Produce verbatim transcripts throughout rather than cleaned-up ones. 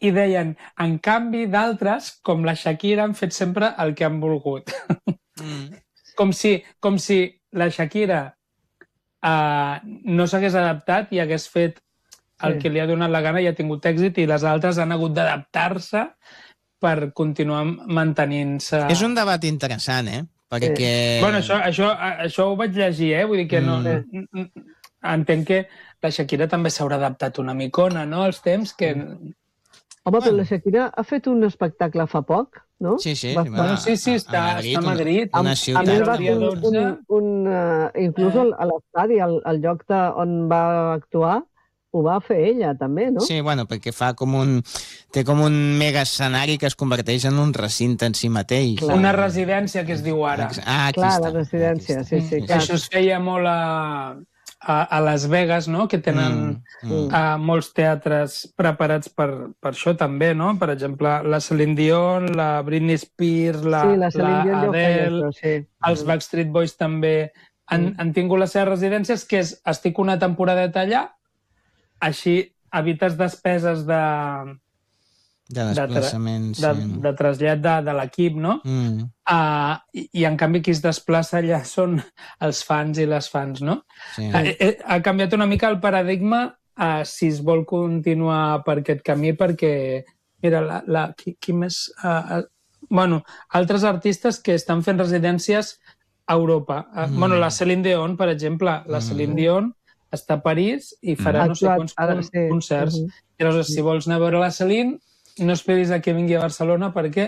i deien, en canvi d'altres, com la Shakira, han fet sempre el que han volgut. Mm. com, si, com si la Shakira uh, no s'hagués adaptat i hagués fet el sí. que li ha donat la gana i ha tingut èxit, i les altres han hagut d'adaptar-se per continuar mantenint-se. És un debat interessant, eh? Perquè... Sí. Bueno, això, això, això ho vaig llegir, eh? Vull dir que no... Mm. Entenc que la Shakira també s'haurà adaptat una micona, no?, als temps que... Home, però la Shakira ha fet un espectacle fa poc, no? Sí, sí. Va, bueno, sí, sí, està a Madrid. Està a Madrid. Una, una ciutat. A més, va fer un, un, un, uh, inclús eh. a l'estadi, al, al lloc de, on va actuar, ho va fer ella, també, no? Sí, bueno, perquè fa com un... té com un mega escenari que es converteix en un recinte en si mateix. Clar. Una residència, que es diu ara. Ah, aquí clar, està. La residència, sí, sí. Clar. Això es feia molt a... A, a Las Vegas, no?, que tenen mm, mm. Uh, molts teatres preparats per, per això també, no? Per exemple, la Celine Dion, la Britney Spears, la, sí, la, la Adele, això, sí. els Backstreet Boys també han, mm. han tingut les seves residències, que és, estic una temporadeta allà, així evites despeses de... De desplaçament, de, tra de, de trasllat de, de l'equip, no? Mm. Uh, i, I, en canvi, qui es desplaça allà són els fans i les fans, no? Sí. Uh, ha, ha canviat una mica el paradigma uh, si es vol continuar per aquest camí, perquè, mira, la, la, qui, qui més... Uh, uh, bueno, altres artistes que estan fent residències a Europa. Uh, mm. Bueno, la Celine Dion, per exemple. La mm. Celine Dion està a París i farà mm. no sé quants ara, sí. concerts. Mm -hmm. I llavors, si vols anar a veure la Celine, no esperis a que vingui a Barcelona, perquè...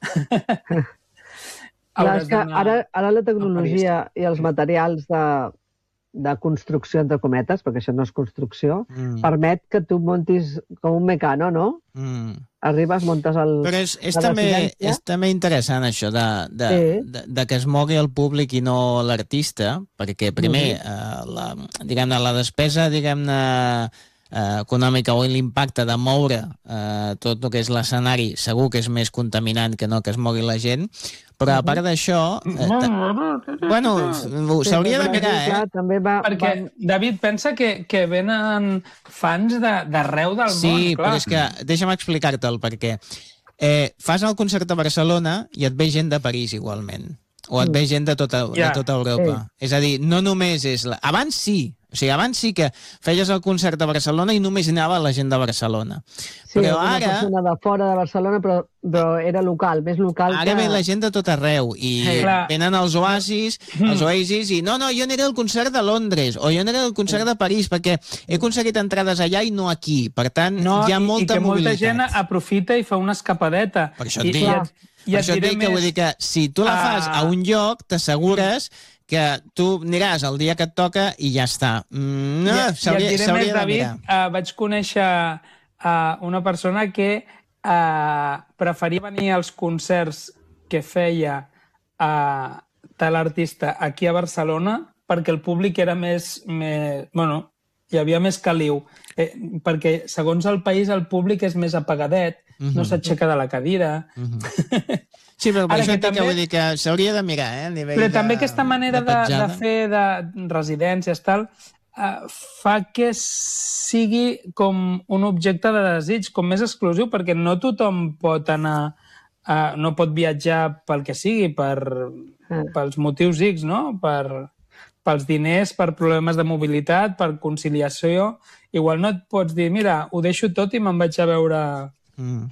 Clar, és que ara, ara la tecnologia i els materials de, de construcció, entre cometes, perquè això no és construcció, mm. permet que tu montis com un mecano, no? Mm. Arribes, montes el... Però és, és, també, és també interessant això de, de, sí. de, de que es mogui el públic i no l'artista, perquè primer, mm. eh, la, diguem-ne, la despesa, diguem-ne, Uh, econòmica o l'impacte de moure uh, tot el que és l'escenari segur que és més contaminant que no que es mogui la gent, però a part d'això uh, bueno, s'hauria de mirar, eh? També va, perquè, va... David, pensa que, que venen fans d'arreu del sí, món. Sí, però és que deixa'm explicar-te'l, perquè eh, fas el concert a Barcelona i et ve gent de París igualment, o et ve gent de tota, yeah. de tota Europa. Sí. És a dir, no només és... La... Abans sí, o sigui, abans sí que feies el concert a Barcelona i només anava la gent de Barcelona. Sí, però una ara... persona de fora de Barcelona, però, però era local, més local ara que... ve la gent de tot arreu i sí, venen els oasis, els oasis i no, no, jo aniré al concert de Londres o jo aniré al concert de París perquè he aconseguit entrades allà i no aquí. Per tant, no, hi ha molta mobilitat. I que mobilitat. Molta gent aprofita i fa una escapadeta. Per això et dic, I, per això et dic que, vull dir que si tu la fas a un lloc, t'assegures que tu aniràs el dia que et toca i ja està. Mm, no, s'hauria de mirar. David, uh, vaig conèixer uh, una persona que uh, preferia venir als concerts que feia uh, tal artista aquí a Barcelona perquè el públic era més... més bueno, hi havia més caliu. Eh, perquè, segons el país, el públic és més apagadet, uh-huh. no s'aixeca de la cadira... Uh-huh. Sí, però per això també... que vull dir que s'hauria de mirar, eh? A nivell però de, també aquesta manera de, de, de fer de residències, tal, uh, fa que sigui com un objecte de desig, com més exclusiu, perquè no tothom pot anar, uh, no pot viatjar pel que sigui, per, uh. pels motius X, no? Per, pels diners, per problemes de mobilitat, per conciliació. Igual no et pots dir, mira, ho deixo tot i me'n vaig a veure... Mm.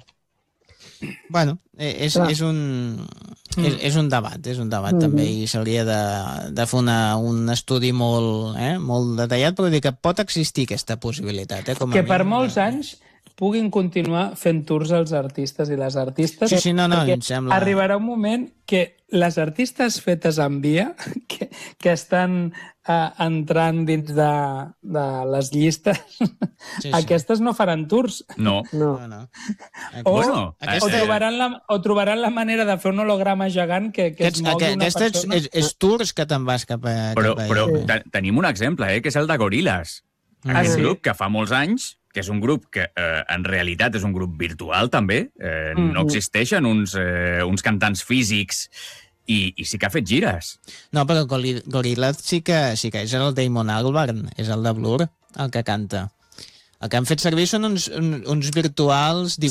Bueno, és, és, un, és, és un debat, és un debat mm-hmm. també, i s'hauria de, de fer una, un estudi molt, eh, molt detallat, però dir que pot existir aquesta possibilitat. Eh, com a que per mínim, molts anys puguin continuar fent tours als artistes i les artistes. Sí, sí, no, no, em sembla... Arribarà un moment que les artistes fetes en via, que, que estan uh, entrant dins de, de les llistes, sí, sí. aquestes no faran tours. No. no. no, no. O, bueno, o, trobaran la, o trobaran la manera de fer un holograma gegant que, que Aquests, es mogui una persona. persona. És, és tours que te'n vas cap a... Però, cap a però sí. te, tenim un exemple, eh, que és el de Gorillaz. Ah, Aquest sí? grup que fa molts anys, que és un grup que eh, en realitat és un grup virtual també, eh, Mm-hmm. no existeixen uns, eh, uns cantants físics i, i sí que ha fet gires. No, però Gorillaz sí que, sí que és el Damon Albarn, és el de Blur, el que canta. El que han fet servir són uns, uns virtuals